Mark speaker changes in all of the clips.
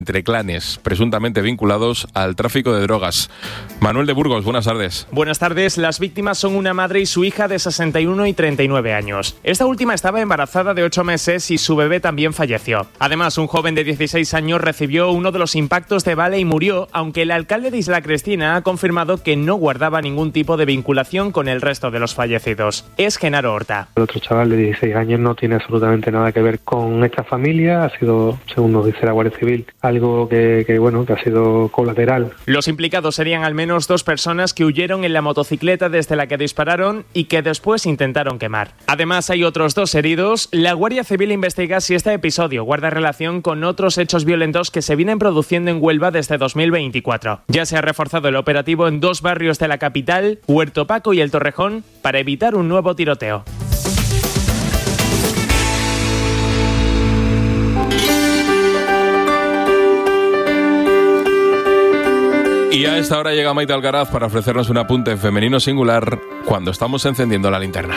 Speaker 1: entre clanes presuntamente vinculados al tráfico de drogas. Manuel de Burgos, buenas tardes.
Speaker 2: Buenas tardes. Las víctimas son una madre y su hija de 61 y 39 años. Esta última estaba embarazada de 8 meses y su bebé también falleció. Además, un joven de 16 años recibió uno de los impactos de bala y murió, aunque el alcalde de Isla Cristina ha confirmado que no guardaba ningún tipo de vinculación con el resto de los fallecidos. Es Genaro Horta.
Speaker 3: El otro chaval de 16 años no tiene absolutamente nada que ver con esta familia. Ha sido, según nos dice la Guardia Civil, algo que ha sido colateral.
Speaker 2: Los implicados serían al menos 2 personas que huyeron en la motocicleta desde la que dispararon y que después intentaron quemar. Además, hay otros 2 heridos. La Guardia Civil investiga si este episodio guarda relación con otros hechos violentos que se vienen produciendo en Huelva desde 2024. Ya se ha reforzado el operativo en 2 barrios de la capital, Huerto Paco y El Torrejón, para evitar un nuevo tiroteo.
Speaker 1: Y a esta hora llega Maite Alcaraz para ofrecernos un apunte femenino singular cuando estamos encendiendo la linterna.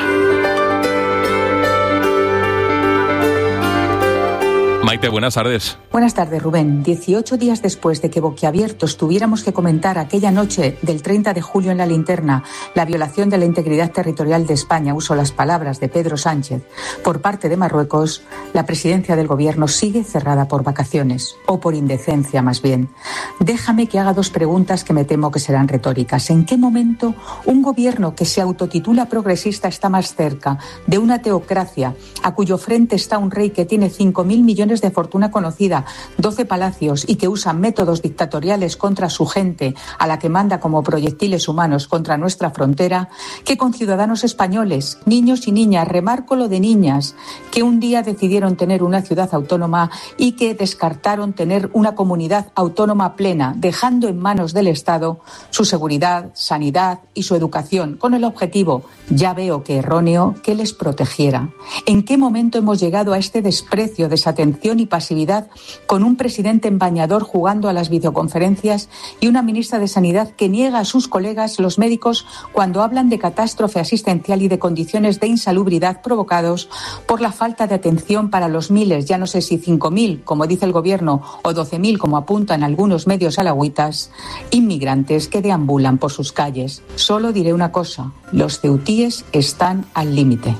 Speaker 1: Maite, buenas tardes.
Speaker 4: Buenas tardes, Rubén. 18 días después de que boquiabiertos tuviéramos que comentar aquella noche del 30 de julio en la linterna la violación de la integridad territorial de España, uso las palabras de Pedro Sánchez, por parte de Marruecos, la presidencia del gobierno sigue cerrada por vacaciones, o por indecencia más bien. Déjame que haga 2 preguntas que me temo que serán retóricas. ¿En qué momento un gobierno que se autotitula progresista está más cerca de una teocracia a cuyo frente está un rey que tiene 5.000 millones de fortuna conocida, 12 palacios y que usa métodos dictatoriales contra su gente, a la que manda como proyectiles humanos contra nuestra frontera, que con ciudadanos españoles, niños y niñas, remarco lo de niñas, que un día decidieron tener una ciudad autónoma y que descartaron tener una comunidad autónoma plena, dejando en manos del Estado su seguridad, sanidad y su educación, con el objetivo, ya veo que erróneo, que les protegiera. ¿En qué momento hemos llegado a este desprecio, desatención y pasividad, con un presidente en bañador jugando a las videoconferencias y una ministra de Sanidad que niega a sus colegas, los médicos, cuando hablan de catástrofe asistencial y de condiciones de insalubridad provocados por la falta de atención para los miles, ya no sé si 5.000, como dice el gobierno, o 12.000, como apuntan algunos medios alagüitas, inmigrantes que deambulan por sus calles? Solo diré una cosa: los ceutíes están al límite.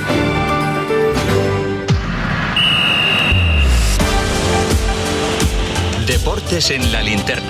Speaker 5: Deportes en la linterna.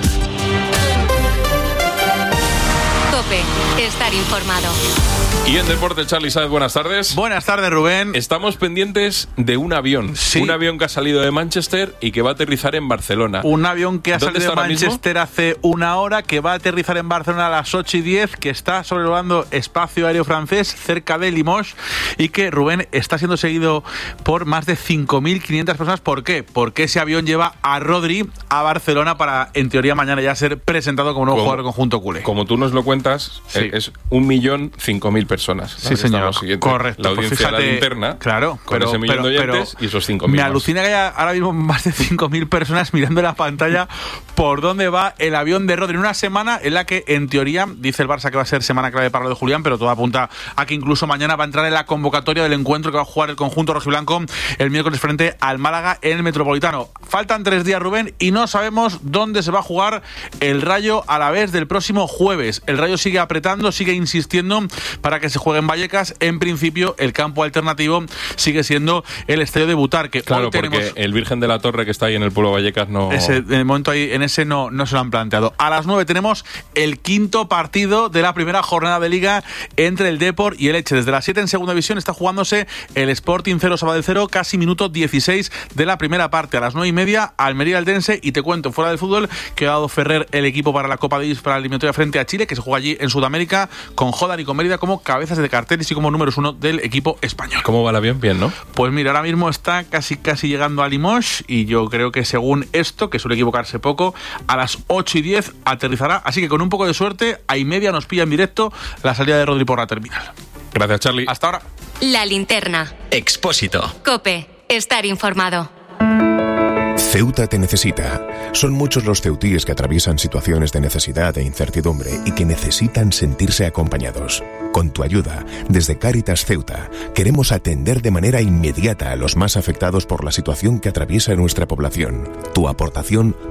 Speaker 6: COPE, estar informado.
Speaker 1: Y en deporte, Charly Sáez, buenas tardes.
Speaker 7: Buenas tardes, Rubén.
Speaker 1: Estamos pendientes de un avión.
Speaker 7: Sí.
Speaker 1: Un avión que ha salido de Manchester y que va a aterrizar en Barcelona.
Speaker 7: Un avión que ha salido de Manchester
Speaker 1: mismo?
Speaker 7: hace una hora, que va a aterrizar en Barcelona a las 8:10, que está sobrevolando espacio aéreo francés cerca de Limoges y que, Rubén, está siendo seguido por más de 5.500 personas. ¿Por qué? Porque ese avión lleva a Rodri a Barcelona para, en teoría, mañana ya ser presentado como nuevo jugador del conjunto culé.
Speaker 1: Como tú nos lo cuentas, sí. Es 1.005.000 personas.
Speaker 7: Sí, señor.
Speaker 1: Correcto. La audiencia de la linterna,
Speaker 7: claro,
Speaker 1: con ese millón de oyentes y esos 5.000
Speaker 7: me alucina que haya ahora mismo más de 5.000 personas mirando la pantalla por dónde va el avión de Rodri en una semana en la que, en teoría, dice el Barça que va a ser semana clave para lo de Julián, pero todo apunta a que incluso mañana va a entrar en la convocatoria del encuentro que va a jugar el conjunto rojiblanco el miércoles frente al Málaga en el Metropolitano. Faltan 3 días, Rubén, y no sabemos dónde se va a jugar el Rayo a la vez del próximo jueves. El Rayo sigue apretando, sigue insistiendo para que se juegue en Vallecas. En principio, el campo alternativo sigue siendo el Estadio de Butarque.
Speaker 1: Claro,
Speaker 7: hoy tenemos...
Speaker 1: porque el Virgen de la Torre que está ahí en el pueblo Vallecas no...
Speaker 7: en el momento ahí, en ese no se lo han planteado. A las 9 tenemos el 5º partido de la primera jornada de Liga entre el Depor y el Elche. Desde las 7 en segunda división está jugándose el Sporting 0 Sabadell 0, casi minuto 16 de la primera parte. A las 9:30, Almería Eldense. Y te cuento, fuera del fútbol, que ha dado Ferrer el equipo para la Copa Davis para la eliminatoria frente a Chile, que se juega allí en Sudamérica, con Jodar y con Mérida como cabezas de cartel y como números 1 del equipo español.
Speaker 1: ¿Cómo va el avión? Bien, ¿no?
Speaker 7: Pues mira, ahora mismo está casi llegando a Limoges y yo creo que, según esto, que suele equivocarse poco, a las 8:10 aterrizará. Así que con un poco de suerte, a 1:30 nos pilla en directo la salida de Rodri por la terminal.
Speaker 1: Gracias, Charly.
Speaker 7: Hasta ahora.
Speaker 6: La linterna.
Speaker 5: Expósito.
Speaker 6: COPE, estar informado.
Speaker 8: Ceuta te necesita. Son muchos los ceutíes que atraviesan situaciones de necesidad e incertidumbre y que necesitan sentirse acompañados. Con tu ayuda, desde Cáritas Ceuta, queremos atender de manera inmediata a los más afectados por la situación que atraviesa nuestra población. Tu aportación